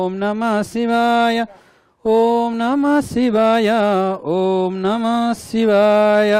ओम नमः शिवाय ओम नमः शिवाय ओम नमः शिवाय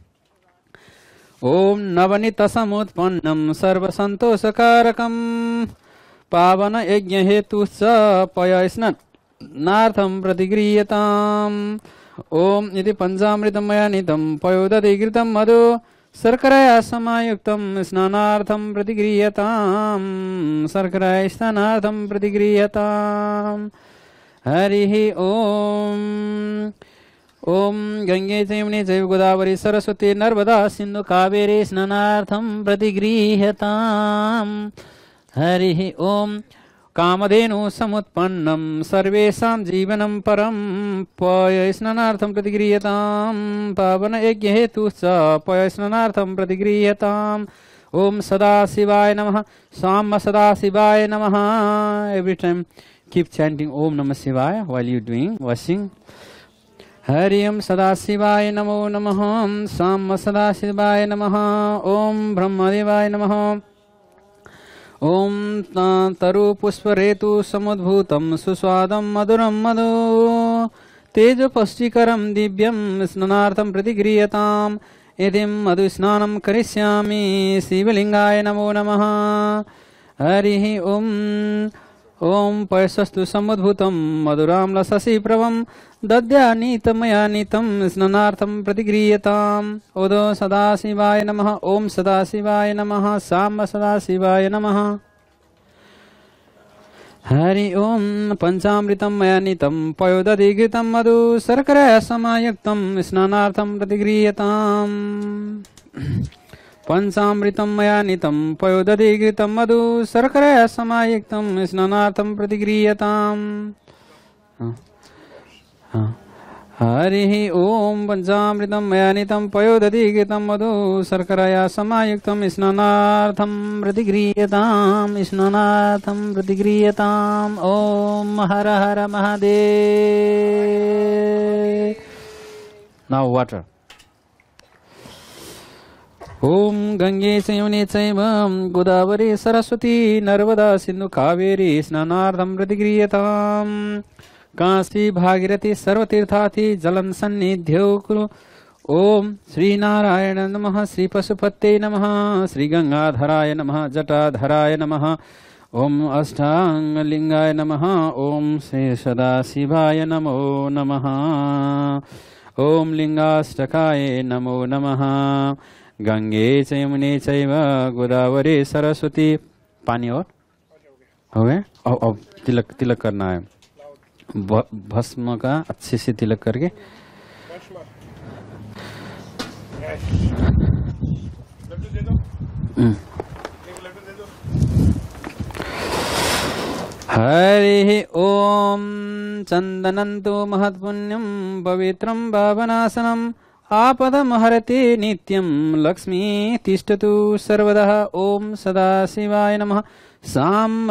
ओम नवनीत समुत्पन्नं सर्वसंतोषकारकं पावन यज्ञ हेतुश्च पयस्नानार्थं प्रतिगृह्यताम् ओम इति पंचामृतं मया नीतं पयोदधिकृतं मधु शर्कराया समायुक्तं स्नानार्थं प्रतिगृह्यताम् शर्कराया स्नानार्थं प्रतिगृह्यताम् हरिः ओम ओम गंगे च यमुने चैव गोदावरी सरस्वती नर्मदा सिंधु कावेरी स्नानार्थं प्रतिगृह्यताम् हरिः ओम कामधेनु समुत्पन्नं सर्वेषां जीवनं परं पयस्नानार्थं प्रतिगृह्यताम् पावन यज्ञ हेतुश्च पयस्नानार्थं प्रतिगृह्यताम् ओम सदाशिवाय नमः साम सदाशिवाय नमः every time keep chanting Om Namah Shivaya while you doing washing. Hari Om Sadashivaya Namo Namah Sam Sadashivaya Namah Om Brahmadevaya Namah Om Taru Pushparetu Samudbhutam Suswadam Maduram Madhu Tejo Pastikaram Divyam Snanartham Pratigriyatam Edim Madhu Snanam Karishyami Sivalingaya Namo Namah Harihi Om Om पयसस्तु समुद्भूतं मधुरां लससि प्रभं दद्यानीतमया नीतं स्नानार्थं प्रतिगृह्यताम् ओदो सदाशिवाय नमः ओम सदाशिवाय नमः साम्ब सदाशिवाय नमः हरि ओम पंचामृतं मया नीतं पयोदधिकृतं मधु शर्कराया समायुक्तं स्नानार्थं प्रतिगृह्यताम् पंचामृतं मया नीतं पयोदधिकृतं मधु शर्कराया समायुक्तं स्नानार्थं प्रतिगृह्यताम् हरिः ओम पंचामृतं मया नीतं पयोदधिकृतं मधु शर्कराया समायुक्तं स्नानार्थं प्रतिगृह्यताम् स्नानार्थं प्रतिगृह्यताम् ओम हर हर Mahadev. Now water. Om Gange च यमुने चैव गोदावरी सरस्वती नर्मदा सिंधु कावेरी स्नानार्थं प्रतिगृह्यताम् काशी भागीरथी सर्वतीर्थाथि जलं सन्निध्यो कुरु. ओम श्री नारायण नमः श्री पशुपते नमः श्री गंगाधराय नमः जटाधराय नमः ओम अष्टांगलिंगाय नमः ओम श्री सदाशिवाय नमो नमः ओम लिंगाष्टकाय नमो नमः. गंगे च यमुने चैव गोदावरी सरस्वती. पानी और हो गए. अब तिलक तिलक करना है भस्म का अच्छे से तिलक करके. हरि ओम चंदनंतो महत्पुण्यम पवित्रम भावनासनम आपदमहरति नित्यं लक्ष्मी तिष्ठतु सर्वदा. ओम सदाशिवाय नमः साम